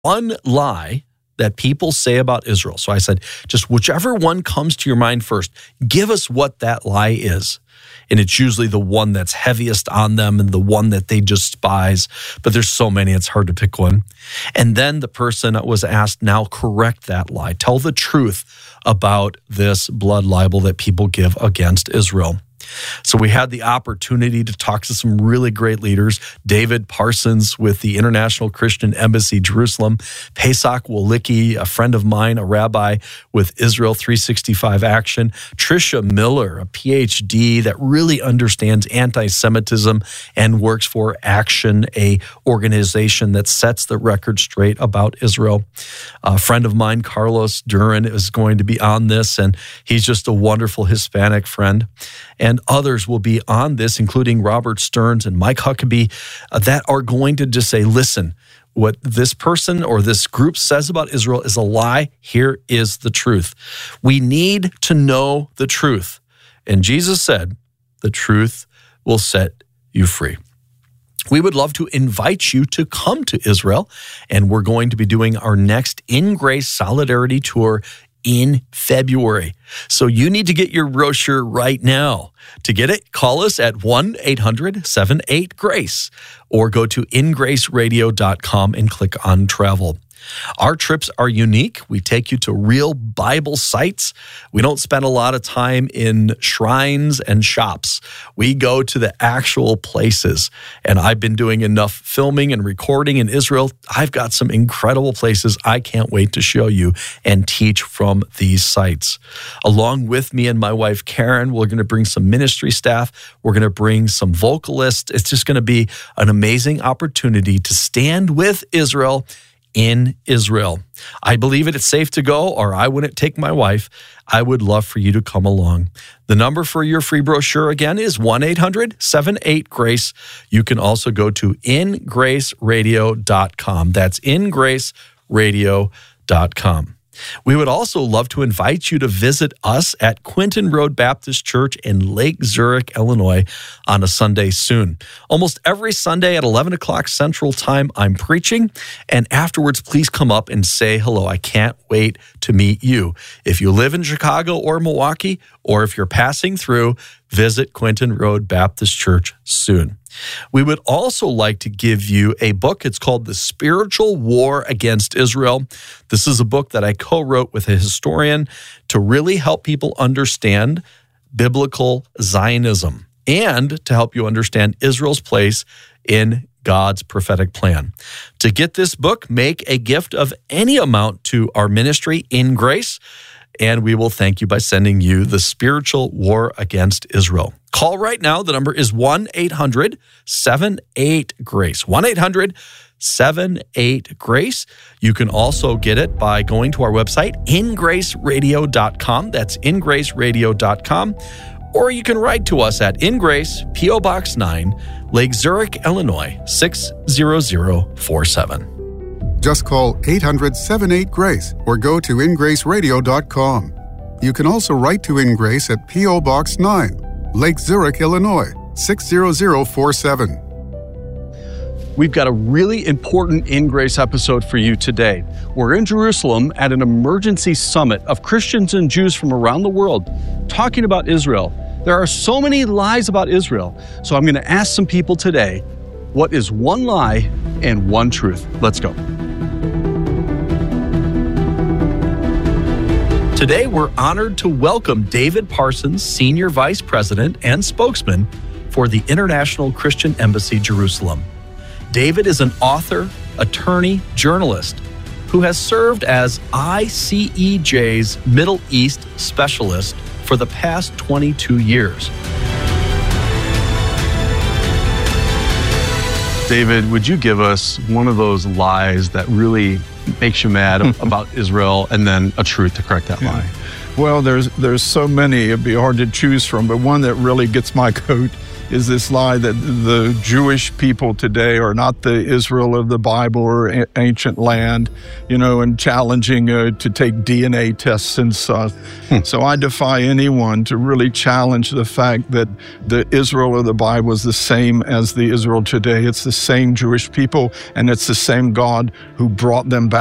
one lie that people say about Israel. So I said, just whichever one comes to your mind first, give us what that lie is. And it's usually the one that's heaviest on them and the one that they despise. But there's so many, it's hard to pick one. And then the person was asked, now correct that lie. Tell the truth about this blood libel that people give against Israel. So we had the opportunity to talk to some really great leaders. David Parsons with the International Christian Embassy, Jerusalem. Pesach Wolicki, a friend of mine, a rabbi with Israel 365 Action. Tricia Miller, a PhD that really understands anti-Semitism and works for Action, a organization that sets the record straight about Israel. A friend of mine, Carlos Duran, is going to be on this, and he's just a wonderful Hispanic friend. And others will be on this, including Robert Stearns and Mike Huckabee, that are going to just say, listen, what this person or this group says about Israel is a lie. Here is the truth. We need to know the truth. And Jesus said, the truth will set you free. We would love to invite you to come to Israel, and we're going to be doing our next In Grace Solidarity Tour in February. So you need to get your brochure right now. To get it, call us at 1-800-78-GRACE or go to ingraceradio.com and click on travel. Our trips are unique. We take you to real Bible sites. We don't spend a lot of time in shrines and shops. We go to the actual places. And I've been doing enough filming and recording in Israel. I've got some incredible places I can't wait to show you and teach from these sites. Along with me and my wife, Karen, we're going to bring some ministry staff. We're going to bring some vocalists. It's just going to be an amazing opportunity to stand with Israel in Israel. I believe it's safe to go, or I wouldn't take my wife. I would love for you to come along. The number for your free brochure, again, is 1-800-78-GRACE. You can also go to ingraceradio.com. That's ingraceradio.com. We would also love to invite you to visit us at Quinton Road Baptist Church in Lake Zurich, Illinois, on a Sunday soon. Almost every Sunday at 11 o'clock Central Time, I'm preaching, and afterwards, please come up and say hello. I can't wait to meet you. If you live in Chicago or Milwaukee, or if you're passing through, visit Quinton Road Baptist Church soon. We would also like to give you a book. It's called The Spiritual War Against Israel. This is a book that I co-wrote with a historian to really help people understand biblical Zionism and to help you understand Israel's place in God's prophetic plan. To get this book, make a gift of any amount to our ministry in grace, and we will thank you by sending you The Spiritual War Against Israel. Call right now. The number is 1-800-78-GRACE. 1-800-78-GRACE. You can also get it by going to our website, ingraceradio.com. That's ingraceradio.com. Or you can write to us at In Grace, P.O. Box 9, Lake Zurich, Illinois, 60047. Just call 800-78-GRACE or go to ingraceradio.com. You can also write to In Grace at P.O. Box 9, Lake Zurich, Illinois, 60047. We've got a really important In Grace episode for you today. We're in Jerusalem at an emergency summit of Christians and Jews from around the world talking about Israel. There are so many lies about Israel, so I'm going to ask some people today, what is one lie and one truth? Let's go. Today, we're honored to welcome David Parsons, Senior Vice President and Spokesman for the International Christian Embassy, Jerusalem. David is an author, attorney, journalist who has served as ICEJ's Middle East specialist for the past 22 years. David, would you give us one of those lies that really makes you mad about Israel, and then a truth to correct that lie? Well, there's so many, it'd be hard to choose from, but one that really gets my goat is this lie that the Jewish people today are not the Israel of the Bible or ancient land, and challenging to take DNA tests and stuff. So I defy anyone to really challenge the fact that the Israel of the Bible is the same as the Israel today. It's the same Jewish people, and it's the same God who brought them back